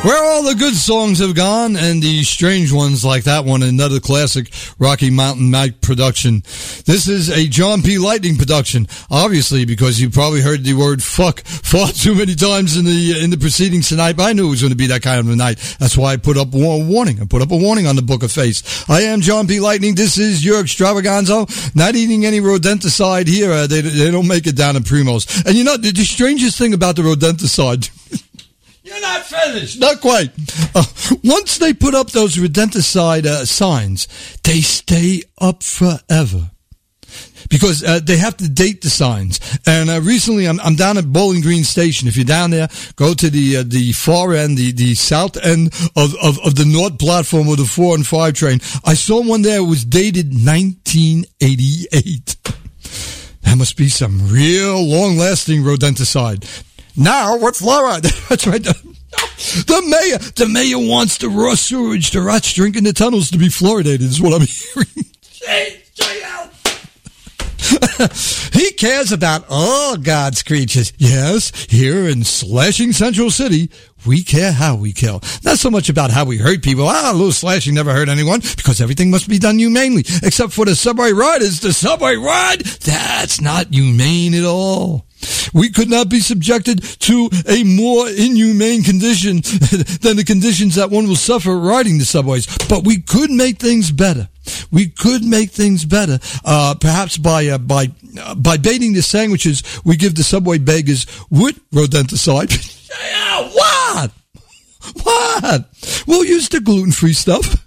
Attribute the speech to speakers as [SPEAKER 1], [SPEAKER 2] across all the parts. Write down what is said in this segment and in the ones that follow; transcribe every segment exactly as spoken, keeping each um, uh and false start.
[SPEAKER 1] Where all the good songs have gone and the strange ones like that one, another classic Rocky Mountain Mike production. This is a John P. Lightning production, obviously, because you probably heard the word fuck far too many times in the in the proceedings tonight, but I knew it was going to be that kind of a night. That's why I put up a warning. I put up a warning on the Book of Face. I am John P. Lightning. This is your extravaganza. Not eating any rodenticide here. Uh, they, they don't make it down in Primo's. And you know, the, the strangest thing about the rodenticide... You're not finished. Not quite. Uh, once they put up those rodenticide uh, signs, they stay up forever. Because uh, they have to date the signs. And uh, recently, I'm, I'm down at Bowling Green Station. If you're down there, go to the uh, the far end, the, the south end of, of, of the north platform of the four and five train. I saw one there. It was dated nineteen eighty-eight. That must be some real long-lasting rodenticide. Now with fluoride. That's right. The mayor, the mayor wants the raw sewage, the rats drinking the tunnels to be fluoridated, is what I'm hearing. He cares about all God's creatures. Yes, here in slashing Central City, we care how we kill. Not so much about how we hurt people. Ah, a little slashing never hurt anyone, because everything must be done humanely. Except for the subway riders. The subway ride, that's not humane at all. We could not be subjected to a more inhumane condition than the conditions that one will suffer riding the subways. But we could make things better. We could make things better, uh, perhaps by uh, by uh, by baiting the sandwiches we give the subway beggars with rodenticide. Yeah, what? What? We'll use the gluten-free stuff.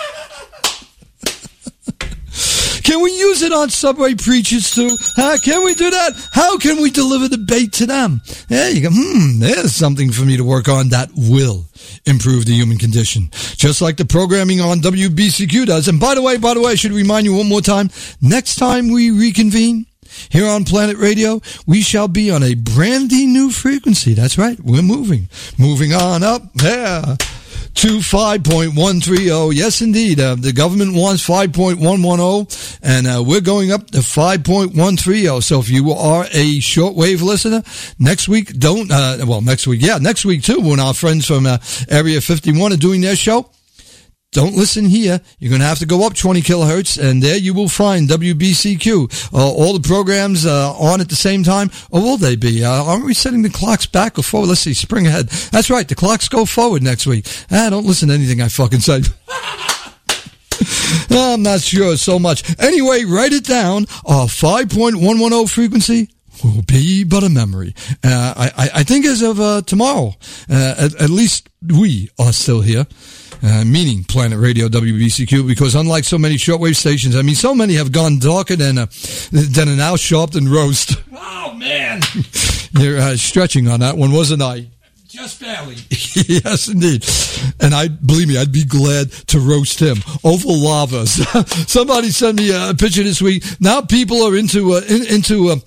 [SPEAKER 1] Can we use it on subway preachers too? Huh? Can we do that? How can we deliver the bait to them? There you go. Hmm, there's something for me to work on that will improve the human condition. Just like the programming on W B C Q does. And by the way, by the way, I should remind you one more time, next time we reconvene here on Planet Radio, we shall be on a brandy new frequency. That's right. We're moving. Moving on up there. To five point one three oh. Yes, indeed. Uh, the government wants five point one one oh, and uh, we're going up to five point one three oh. So if you are a shortwave listener, next week, don't, uh, well, next week, yeah, next week too, when our friends from uh, Area fifty-one are doing their show, don't listen here. You're going to have to go up twenty kilohertz, and there you will find W B C Q. Uh, all the programs uh, on at the same time, or will they be? Uh, aren't we setting the clocks back or forward? Let's see, spring ahead. That's right, the clocks go forward next week. Ah, don't listen to anything I fucking say. I'm not sure so much. Anyway, write it down. Our five point one one oh frequency will be but a memory. Uh, I, I think as of uh, tomorrow, uh, at, at least we are still here. Uh, meaning Planet Radio W B C Q, because unlike so many shortwave stations, I mean, so many have gone darker than a, than an Al Sharpton roast. Oh, man. You're uh, stretching on that one, wasn't I? Just barely. Yes, indeed. And I, believe me, I'd be glad to roast him over lava. Somebody sent me a picture this week. Now people are into, uh, in, into, uh,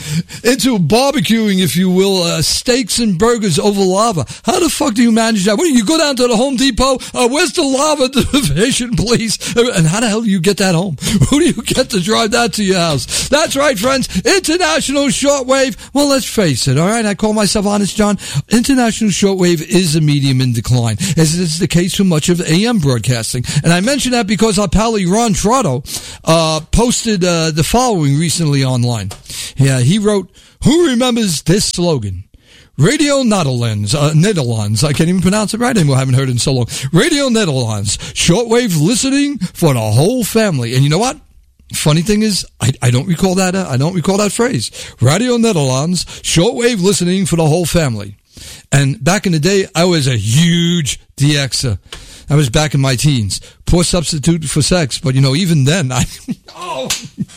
[SPEAKER 1] into barbecuing, if you will, uh, steaks and burgers over lava. How the fuck do you manage that? What do you go down to the Home Depot? Uh, where's the lava division, please? And how the hell do you get that home? Who do you get to drive that to your house? That's right, friends. International shortwave. Well, let's face it, all right? I call myself Honest John. International shortwave is a medium in decline, as is the case for much of A M broadcasting. And I mention that because our pal Ron Trotto uh, posted uh, the following recently online. Yeah, he wrote, "Who remembers this slogan? Radio Nederlands, uh, Netherlands, I can't even pronounce it right anymore, I haven't heard it in so long. Radio Nederlands, shortwave listening for the whole family." And you know what? Funny thing is, I, I don't recall that, uh, I don't recall that phrase. Radio Nederlands, shortwave listening for the whole family. And back in the day, I was a huge D Xer. I was back in my teens. Poor substitute for sex, but you know, even then, I, oh,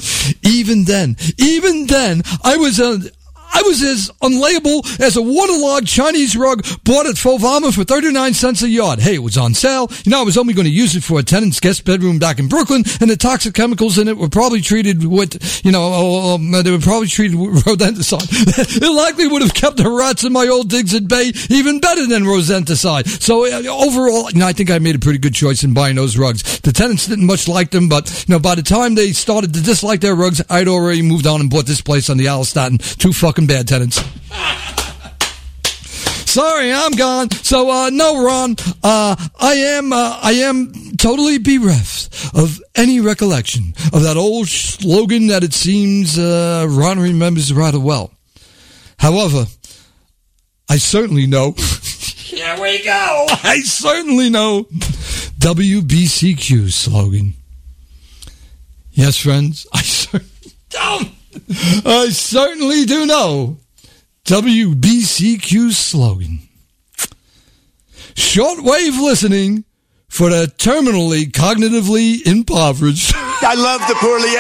[SPEAKER 1] even then, even then, I was a, I was as unlayable as a waterlogged Chinese rug bought at Fovama for thirty-nine cents a yard. Hey, it was on sale. You know, I was only going to use it for a tenant's guest bedroom back in Brooklyn, and the toxic chemicals in it were probably treated with, you know, um, they were probably treated with rodenticide. It likely would have kept the rats in my old digs at bay even better than rodenticide. So uh, overall, you know, I think I made a pretty good choice in buying those rugs. The tenants didn't much like them, but, you know, by the time they started to dislike their rugs, I'd already moved on and bought this place on the Alistaten. Too fucking bad tenants. Sorry, I'm gone. So, uh, no, Ron, uh, I am, uh, I am totally bereft of any recollection of that old slogan that it seems, uh, Ron remembers rather well. However, I certainly know, here we go, I certainly know W B C Q's slogan. Yes, friends, I certainly don't. I certainly do know W B C Q's slogan. Shortwave listening for the terminally cognitively impoverished.
[SPEAKER 2] I love the poorly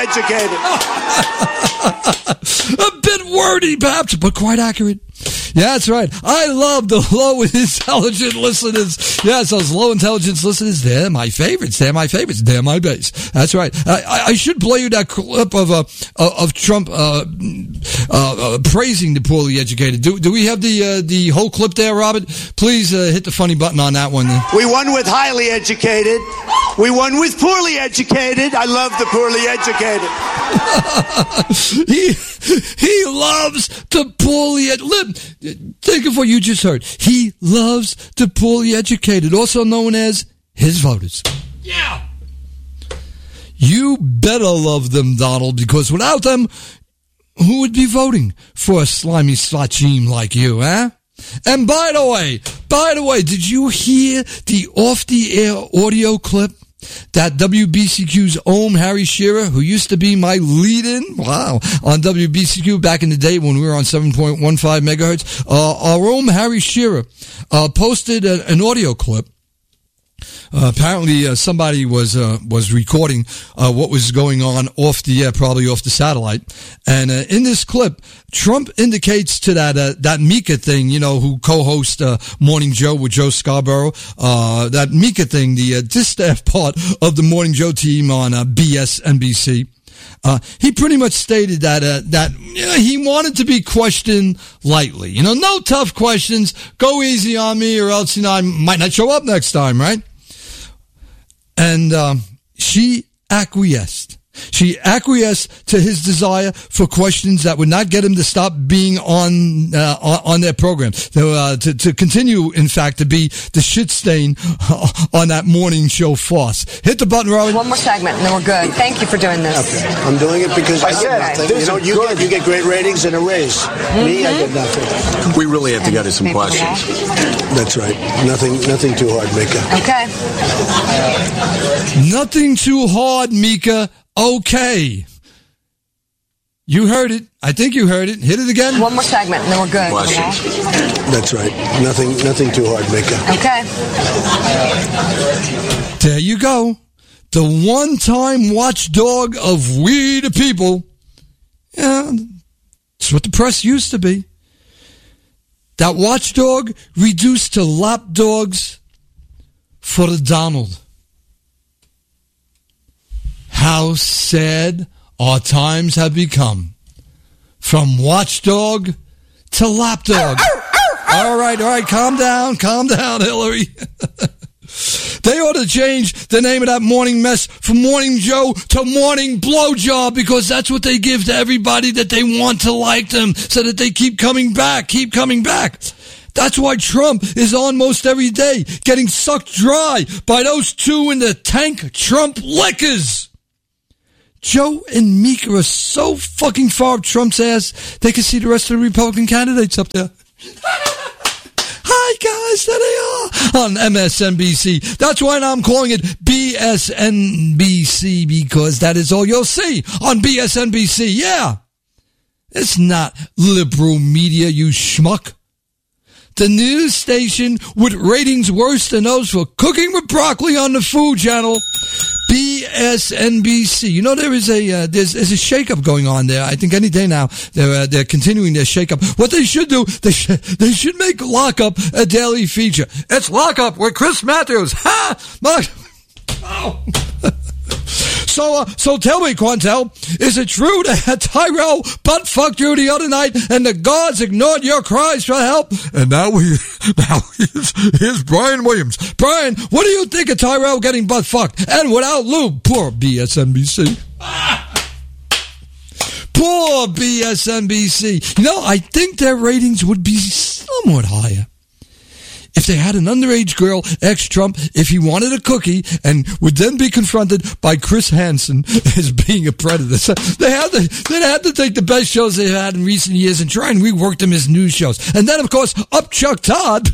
[SPEAKER 2] educated.
[SPEAKER 1] A bit wordy, perhaps, but quite accurate. Yeah, that's right. I love the low intelligent listeners. Yes, those low intelligence listeners, they're my favorites. They're my favorites. They're my base. That's right. I, I should play you that clip of uh, of Trump uh, uh, uh, praising the poorly educated. Do do we have the uh, the whole clip there, Robert? Please uh, hit the funny button on that one.
[SPEAKER 2] We won with highly educated. We won with poorly educated. I love the poorly educated.
[SPEAKER 1] he he loves the poorly educated. Think of what you just heard. He loves the poorly educated, also known as his voters. Yeah. You better love them, Donald, because without them, who would be voting for a slimy slachim like you, huh? And by the way, by the way, did you hear the off-the-air audio clip that W B C Q's own Harry Shearer, who used to be my lead-in, wow, on W B C Q back in the day when we were on seven point one five megahertz, uh, our own Harry Shearer uh, posted a, an audio clip. Uh, apparently, uh, somebody was uh, was recording uh, what was going on off the air, probably off the satellite. And uh, in this clip, Trump indicates to that uh, that Mika thing, you know, who co-hosts uh, Morning Joe with Joe Scarborough, uh, that Mika thing, the uh, distaff part of the Morning Joe team on uh, B S N B C. Uh, he pretty much stated that uh, that you know, he wanted to be questioned lightly. You know, no tough questions. Go easy on me, or else you know I might not show up next time, right? And um, she acquiesced. She acquiesced to his desire for questions that would not get him to stop being on uh, on, on their program, to, uh, to to continue, in fact, to be the shit stain on that morning show farce. Hit the button, Robert.
[SPEAKER 3] One more segment, and then we're good. Thank you for doing this.
[SPEAKER 2] Okay. I'm doing it because I, I said nothing. You know, you get, you get great ratings and a raise. Mm-hmm. Me, I get nothing.
[SPEAKER 4] We really have to get to some questions.
[SPEAKER 2] That's right. Nothing, nothing too hard, Mika.
[SPEAKER 3] Okay.
[SPEAKER 1] Nothing too hard, Mika. Okay. You heard it. I think you heard it. Hit it again.
[SPEAKER 3] One more segment, and then we're good.
[SPEAKER 4] Questions.
[SPEAKER 2] That's right. Nothing, nothing too hard, Mika.
[SPEAKER 3] Okay.
[SPEAKER 1] There you go. The one-time watchdog of we the people. Yeah, it's what the press used to be. That watchdog reduced to lapdogs for the Donald. How sad our times have become. From watchdog to lapdog. All right, all right, calm down, calm down, Hillary. They ought to change the name of that morning mess from Morning Joe to Morning Blowjob, because that's what they give to everybody that they want to like them, so that they keep coming back, keep coming back. That's why Trump is on most every day, getting sucked dry by those two in the tank Trump lickers. Joe and Mika are so fucking far up Trump's ass, they can see the rest of the Republican candidates up there. Hi, guys, there they are on M S N B C. That's why I'm calling it B S N B C, because that is all you'll see on B S N B C. Yeah. It's not liberal media, you schmuck. The news station with ratings worse than those for Cooking with Broccoli on the Food Channel. B S N B C. You know, there is a uh, there's, there's a shakeup going on there. I think any day now they're uh, they're continuing their shakeup. What they should do, they should they should make Lockup a daily feature. It's Lockup with Chris Matthews. Ha! My, oh. So, uh, so tell me, Quantel, is it true that Tyrell butt fucked you the other night and the guards ignored your cries for help? And now we, now here's, here's Brian Williams. Brian, what do you think of Tyrell getting butt fucked and without lube? Poor B S N B C. Poor B S N B C. You know, I think their ratings would be somewhat higher they had an underage girl ask Trump if he wanted a cookie and would then be confronted by Chris Hansen as being a predator. So they had to, they had to take the best shows they've had in recent years and try and rework them as news shows. And then, of course, up Chuck Todd,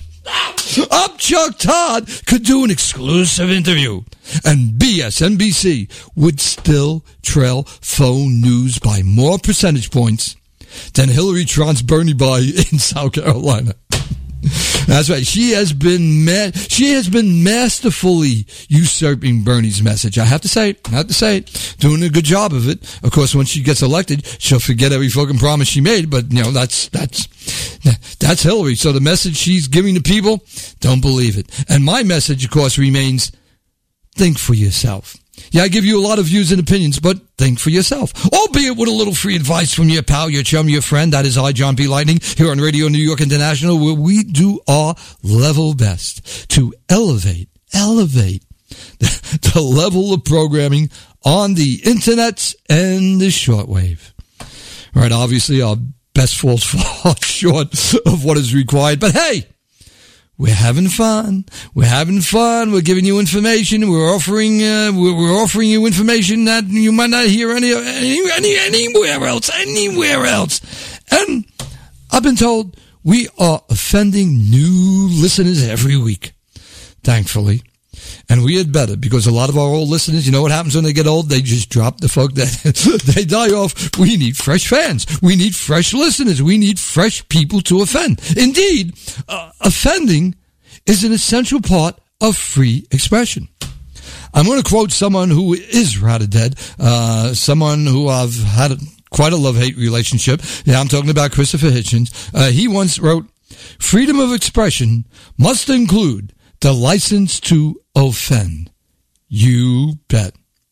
[SPEAKER 1] up Chuck Todd could do an exclusive interview. And B S N B C would still trail faux news by more percentage points than Hillary trounce Bernie by in South Carolina. That's right. She has been ma- she has been masterfully usurping Bernie's message. I have to say it. I have to say it. Doing a good job of it. Of course, when she gets elected, she'll forget every fucking promise she made. But you know, that's that's that's Hillary. So the message she's giving to people, don't believe it. And my message, of course, remains: think for yourself. Yeah, I give you a lot of views and opinions, but think for yourself. Albeit with a little free advice from your pal, your chum, your friend. That is I, John P. Lightning, here on Radio New York International, where we do our level best to elevate, elevate the, the level of programming on the internet and the shortwave. Right, obviously our best falls far short of what is required, but hey! We're having fun. We're having fun. We're giving you information. We're offering, uh, we're, we're offering you information that you might not hear any, any, any, anywhere else, anywhere else. And I've been told we are offending new listeners every week. Thankfully. And we had better, because a lot of our old listeners, you know what happens when they get old? They just drop the fuck, they die off. We need fresh fans. We need fresh listeners. We need fresh people to offend. Indeed, uh, offending is an essential part of free expression. I'm going to quote someone who is rather dead, uh, someone who I've had a, quite a love-hate relationship. Yeah, I'm talking about Christopher Hitchens. Uh, he once wrote, "Freedom of expression must include the license to offend." You bet.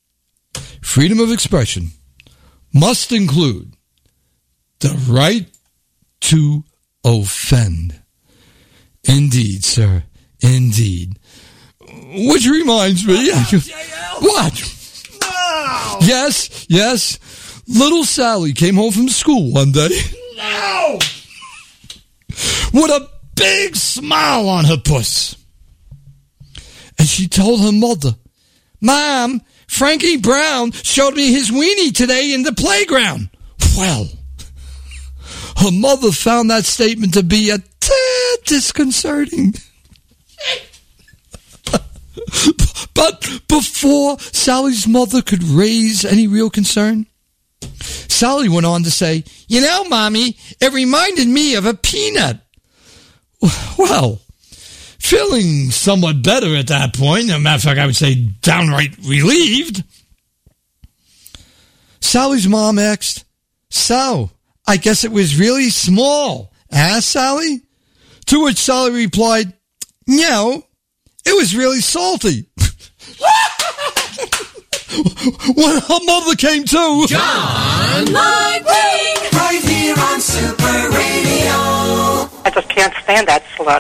[SPEAKER 1] Freedom of expression must include the right to offend. Indeed, sir. Indeed. Which reminds me... What? No! Yes, yes. Little Sally came home from school one day. No! With a big smile on her puss. And she told her mother, "Mom, Frankie Brown showed me his weenie today in the playground." Well, her mother found that statement to be a tad disconcerting. But before Sally's mother could raise any real concern, Sally went on to say, "You know, Mommy, it reminded me of a peanut." Well, feeling somewhat better at that point, as a matter of fact, I would say downright relieved, Sally's mom asked, "So, I guess it was really small, huh, Sally?" To which Sally replied, "No, it was really salty." When her mother came to,
[SPEAKER 5] John Lightning, right here on Super Radio.
[SPEAKER 6] I just can't stand that slut.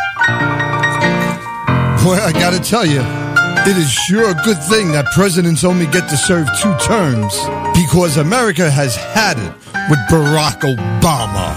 [SPEAKER 1] Well, I gotta tell you, it is sure a good thing that presidents only get to serve two terms, because America has had it with Barack Obama.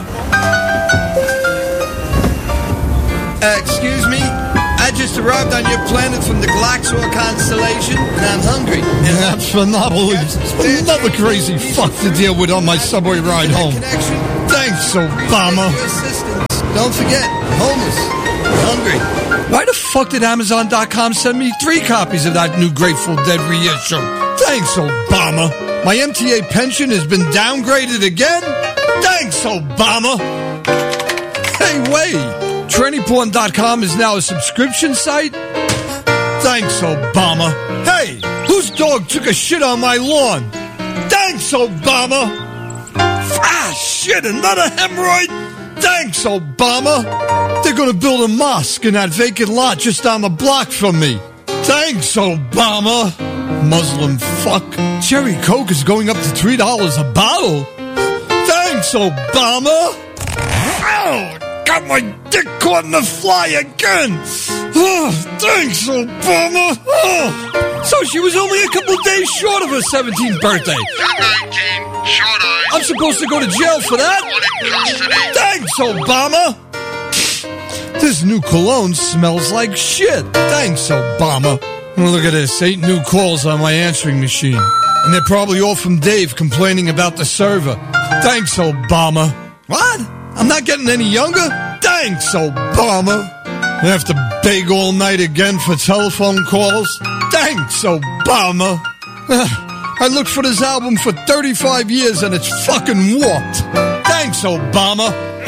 [SPEAKER 1] Uh, excuse me? I just arrived on your planet from the Glaxor constellation, and I'm hungry. And that's phenomenal. Another crazy fuck to deal with on my subway ride home. Thanks, Obama. Don't forget, homeless, hungry. Why the fuck did Amazon dot com send me three copies of that new Grateful Dead reissue? Thanks, Obama. My M T A pension has been downgraded again? Thanks, Obama. Hey, wait. Tranny Porn dot com is now a subscription site? Thanks, Obama. Hey, whose dog took a shit on my lawn? Thanks, Obama. Ah, shit, another hemorrhoid? Thanks, Obama. They're gonna build a mosque in that vacant lot just down the block from me. Thanks, Obama. Muslim fuck. Cherry Coke is going up to three dollars a bottle. Thanks, Obama. Ow! Got my dick caught in the fly again. Oh, thanks, Obama. Oh. So she was only a couple days short of her seventeenth birthday.
[SPEAKER 7] nineteen, short-eyed.
[SPEAKER 1] I'm supposed to go to jail for that?
[SPEAKER 7] One in custody.
[SPEAKER 1] Thanks, Obama. This new cologne smells like shit. Thanks, Obama. Well, look at this. Eight new calls on my answering machine. And they're probably all from Dave complaining about the server. Thanks, Obama. What? I'm not getting any younger? Thanks, Obama. I have to beg all night again for telephone calls? Thanks, Obama. I looked for this album for thirty-five years and it's fucking warped. Thanks, Obama.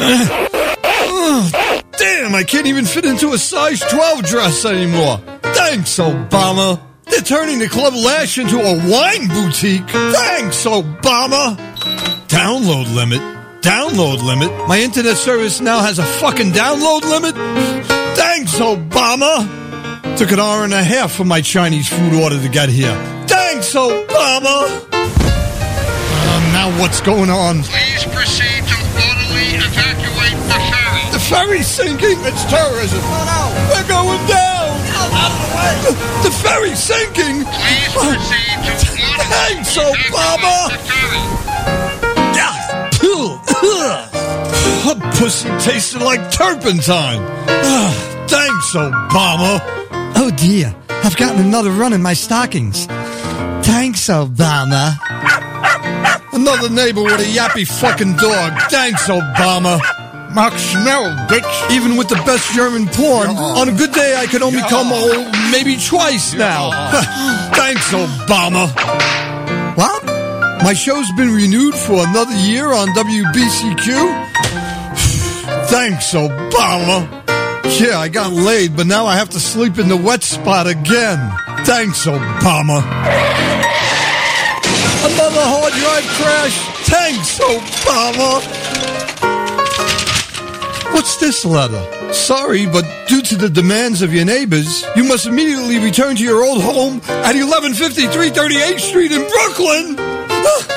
[SPEAKER 1] Damn, I can't even fit into a size twelve dress anymore. Thanks, Obama. They're turning the Club Lash into a wine boutique. Thanks, Obama. Download limit. Download limit. My internet service now has a fucking download limit. Thanks, Obama. Took an hour and a half for my Chinese food order to get here. Thanks, Obama. Uh, now what's going on?
[SPEAKER 7] Please proceed to orderly evacuate the ferry.
[SPEAKER 1] The ferry's sinking. It's terrorism. No, no. We're going down. Out of the way. The, the ferry's sinking.
[SPEAKER 7] Please proceed to orderly
[SPEAKER 1] Thanks,
[SPEAKER 7] evacuate
[SPEAKER 1] Obama.
[SPEAKER 7] the ferry.
[SPEAKER 1] Her pussy tasted like turpentine. Thanks, Obama.
[SPEAKER 8] Oh dear, I've gotten another run in my stockings. Thanks, Obama.
[SPEAKER 1] Another neighbor with a yappy fucking dog. Thanks, Obama. Mark Schnell, bitch. Even with the best German porn, on a good day I can only come home maybe twice now. Thanks, Obama. What? My show's been renewed for another year on W B C Q? Thanks, Obama. Yeah, I got laid, but now I have to sleep in the wet spot again. Thanks, Obama. Another hard drive crash. Thanks, Obama. What's this letter? Sorry, but due to the demands of your neighbors, you must immediately return to your old home at eleven fifty-three thirty-eighth Street in Brooklyn.